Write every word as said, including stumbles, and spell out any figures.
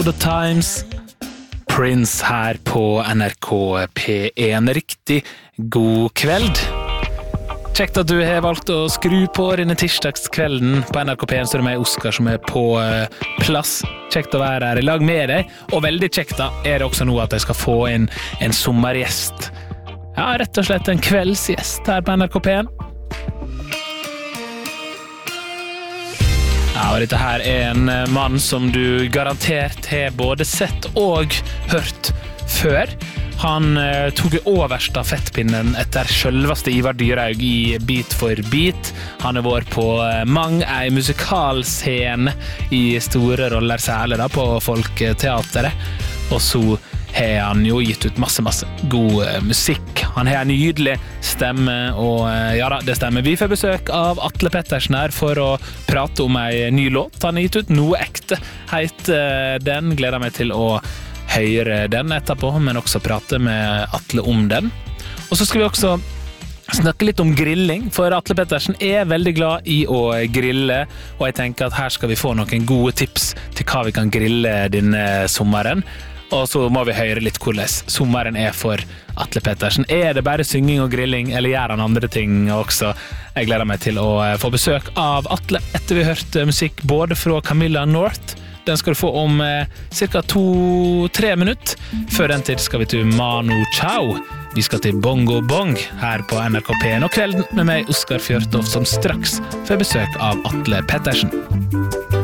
The Times, Prince her på N R K P en. Riktig god kveld. Kjekt at du har valgt å skru på denne tirsdagskvelden på N R K P en, så er det meg, Oskar, som er på plass. Kjekt å være her i lag med deg, og veldig kjekt da er det også nå at jeg skal få inn en sommergjest. Ja, rett og slett en kveldsgjest her på N R K P en. Ja, og dette her er en mann som du garantert har både sett og hørt før. Han eh, tog over stafettpinnen etter selveste Ivar Dyrhaug i Bit for Bit. Han har vært på eh, mange ei musikalscene i store roller, særlig da på Folketeateret. Og så har han jo gitt ut masse, masse god eh, musikk. Han har en nydelig stemme, og eh, ja da, det stemmer. Vi får besøk av Atle Pettersen her for å prate om ei ny låt. Han har gitt ut Noe ekte, heit eh, den. Gleder meg til å høre den etterpå, men også prate med Atle om den. Og så skal vi også snakke litt om grilling, for Atle Pettersen er veldig glad i å grille, og jeg tenker at her skal vi få noen gode tips til hva vi kan grille denne sommeren. Og så må vi høre litt hvordan sommeren er for Atle Pettersen. Er det bare synging og grilling, eller gjør han andre ting også? Jeg gleder meg til å få besøk av Atle etter vi har hørt musikk både fra Camilla North. Den skal du få om eh, cirka to-tre minutter. Før den tid skal vi til Manu Chao. Vi skal til Bongo Bong her på N R K P en. Og kvelden med meg, Oskar Fjørtoft, som straks får besøk av Atle Pettersen.